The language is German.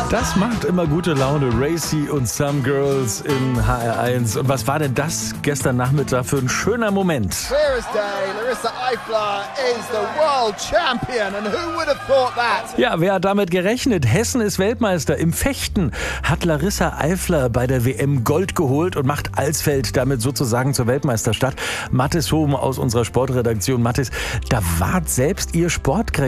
Das macht immer gute Laune. Racy und Some Girls in HR1. Und was war denn das gestern Nachmittag für ein schöner Moment? Clear as day, Larissa Eifler is the world champion. And who would have thought that? Ja, wer hat damit gerechnet? Hessen ist Weltmeister. Im Fechten hat Larissa Eifler bei der WM Gold geholt und macht Alsfeld damit sozusagen zur Weltmeisterstadt. Mathis Hohm aus unserer Sportredaktion. Mathis, da ward selbst ihr Sportgrenze